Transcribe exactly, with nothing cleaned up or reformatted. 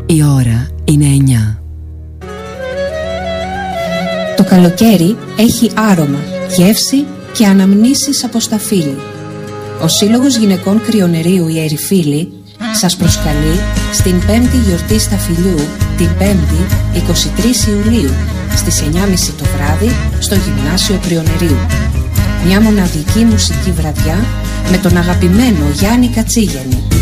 Η ώρα είναι εννιά. Το καλοκαίρι έχει άρωμα, γεύση και αναμνήσεις από σταφύλι. Ο Σύλλογος Γυναικών Κρυονερίου «Οι Ερυφίλοι» σας προσκαλεί στην πέμπτη γιορτή σταφυλιού, την πέμπτη εικοστή τρίτη Ιουλίου, στις εννιά και μισή το βράδυ στο Γυμνάσιο Κρυονερίου. Μια μοναδική μουσική βραδιά με τον αγαπημένο Γιάννη Κατσίγενη.